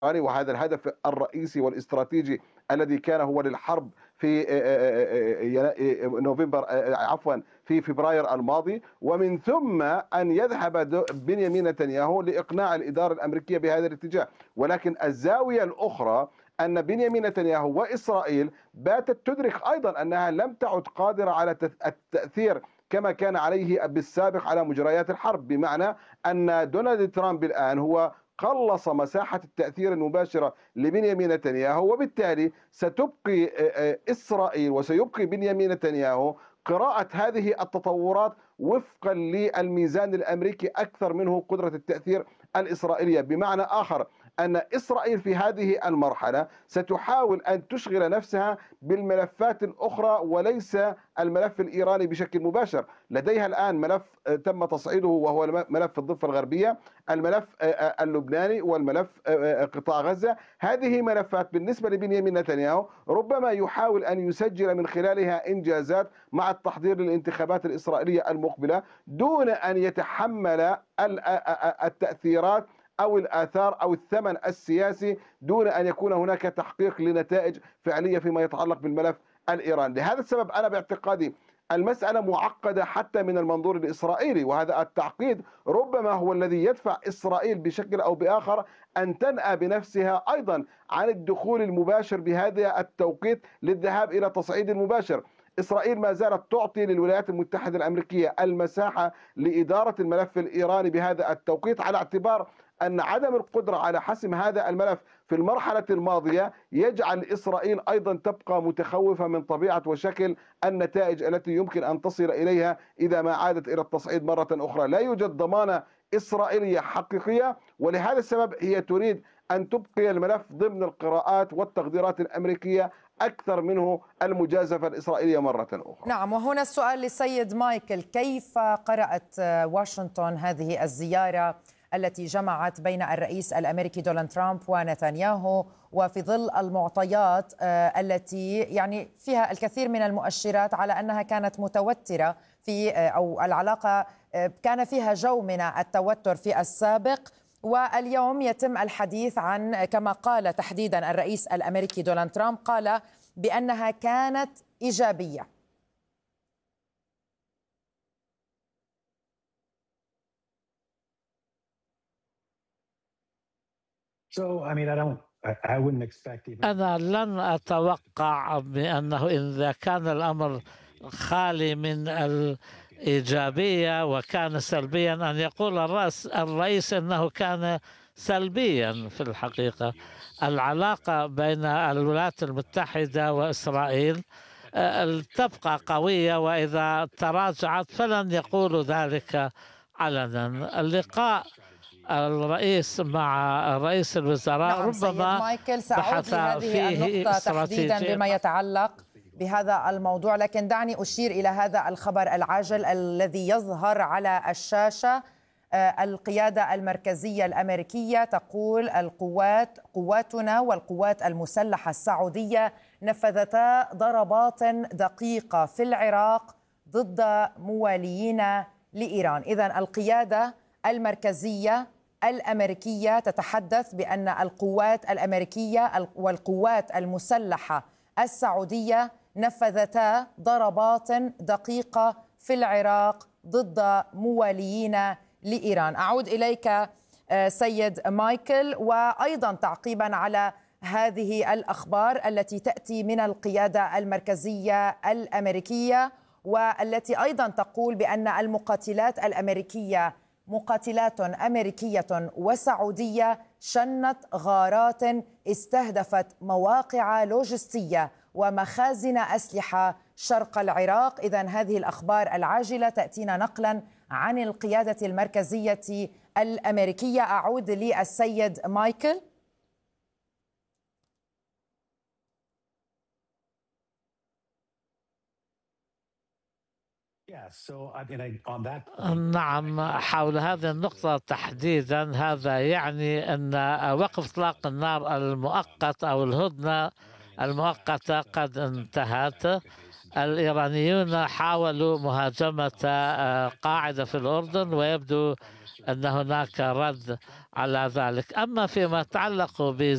وهذا الهدف الرئيسي والاستراتيجي الذي كان هو للحرب في نوفمبر، عفوا في فبراير الماضي، ومن ثم أن يذهب بنيامين نتنياهو لإقناع الإدارة الأمريكية بهذا الاتجاه. ولكن الزاوية الأخرى أن بنيامين نتنياهو وإسرائيل باتت تدرك أيضا أنها لم تعد قادرة على التأثير كما كان عليه بالسابق على مجريات الحرب، بمعنى أن دونالد ترامب الآن هو قلص مساحة التأثير المباشرة لبنيامين نتنياهو، وبالتالي ستبقي إسرائيل وسيبقي بنيامين نتنياهو قراءة هذه التطورات وفقا للميزان الأمريكي أكثر منه قدرة التأثير الإسرائيلية. بمعنى آخر أن إسرائيل في هذه المرحلة ستحاول أن تشغل نفسها بالملفات الأخرى وليس الملف الإيراني بشكل مباشر. لديها الآن ملف تم تصعيده وهو ملف الضفة الغربية، الملف اللبناني، والملف قطاع غزة. هذه ملفات بالنسبة لبنيامين نتنياهو ربما يحاول أن يسجل من خلالها إنجازات مع التحضير للانتخابات الإسرائيلية المقبلة دون أن يتحمل التأثيرات أو الآثار أو الثمن السياسي، دون أن يكون هناك تحقيق لنتائج فعلية فيما يتعلق بالملف الإيراني. لهذا السبب أنا باعتقادي المسألة معقدة حتى من المنظور الإسرائيلي، وهذا التعقيد ربما هو الذي يدفع إسرائيل بشكل أو بآخر أن تنأى بنفسها أيضا عن الدخول المباشر بهذا التوقيت للذهاب إلى تصعيد مباشر. إسرائيل ما زالت تعطي للولايات المتحدة الأمريكية المساحة لإدارة الملف الإيراني بهذا التوقيت، على اعتبار أن عدم القدرة على حسم هذا الملف في المرحلة الماضية يجعل إسرائيل أيضا تبقى متخوفة من طبيعة وشكل النتائج التي يمكن أن تصل إليها إذا ما عادت إلى التصعيد مرة أخرى. لا يوجد ضمانة إسرائيلية حقيقية، ولهذا السبب هي تريد أن تبقي الملف ضمن القراءات والتقديرات الأمريكية أكثر منه المجازفة الإسرائيلية مرة أخرى. نعم، وهنا السؤال للسيد مايكل: كيف قرأت واشنطن هذه الزيارة التي جمعت بين الرئيس الأمريكي دونالد ترامب ونتنياهو، وفي ظل المعطيات التي يعني فيها الكثير من المؤشرات على أنها كانت متوترة أو العلاقة كان فيها جو من التوتر في السابق، واليوم يتم الحديث عن، كما قال تحديدا الرئيس الأمريكي دونالد ترامب، قال بأنها كانت إيجابية. أنا لن أتوقع بأنه إذا كان الأمر خالي من الإيجابية وكان سلبيا أن يقول الرئيس أنه كان سلبيا. في الحقيقة العلاقة بين الولايات المتحدة وإسرائيل تبقى قوية، وإذا تراجعت فلن يقولوا ذلك علنا. اللقاء الرئيس مع رئيس الوزراء نعم ربما مايكل، سأعود لهذه النقطة تحديدا بما يتعلق بهذا الموضوع، لكن دعني أشير إلى هذا الخبر العاجل الذي يظهر على الشاشة. القيادة المركزية الأمريكية تقول قواتنا والقوات المسلحة السعودية نفذتا ضربات دقيقة في العراق ضد مواليين لإيران. إذن القيادة المركزية الأمريكية تتحدث بأن القوات الأمريكية والقوات المسلحة السعودية نفذتا ضربات دقيقة في العراق ضد مواليين لإيران. أعود إليك سيد مايكل، وأيضا تعقيبا على هذه الأخبار التي تأتي من القيادة المركزية الأمريكية، والتي أيضا تقول بأن المقاتلات الأمريكية مقاتلات أمريكية وسعودية شنت غارات استهدفت مواقع لوجستية ومخازن أسلحة شرق العراق. إذن هذه الأخبار العاجلة تأتينا نقلا عن القيادة المركزية الأمريكية. أعود للسيد مايكل. نعم، حول هذه النقطة تحديدا، هذا يعني أن وقف إطلاق النار المؤقت أو الهدنة المؤقتة قد انتهت. الإيرانيون حاولوا مهاجمة قاعدة في الأردن، ويبدو أن هناك رد على ذلك. أما فيما يتعلق